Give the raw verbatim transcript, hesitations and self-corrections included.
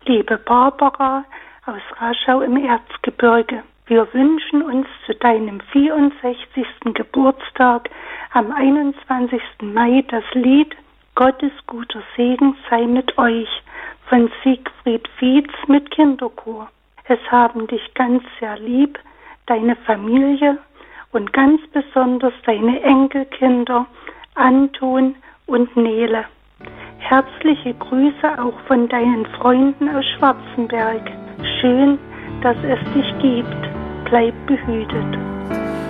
Liebe Barbara aus Raschau im Erzgebirge, wir wünschen uns zu deinem vierundsechzigsten Geburtstag am einundzwanzigsten Mai das Lied Gottes guter Segen sei mit euch von Siegfried Fietz mit Kinderchor. Es haben dich ganz sehr lieb, deine Familie und ganz besonders deine Enkelkinder Anton und Nele. Herzliche Grüße auch von deinen Freunden aus Schwarzenberg. Schön, dass es dich gibt. Bleib behütet.